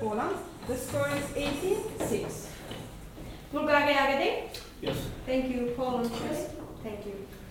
Poland. The score is 18-6. Bulgaria getting? Yes. Thank you, Poland. Thank you.